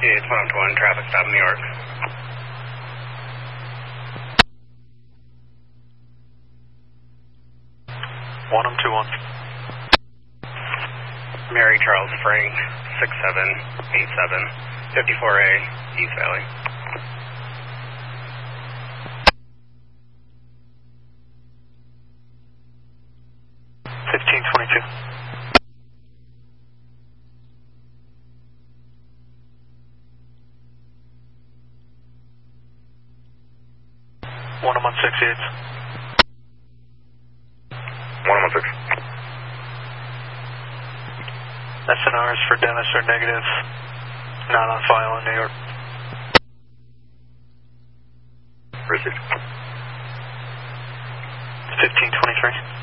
It's 1 traffic stop in New York. One 21. Mary Charles Frank, 6787, 54A, East Valley. One 168. 116. SNRs for Dennis are negative. Not on file in New York. Received. 1523.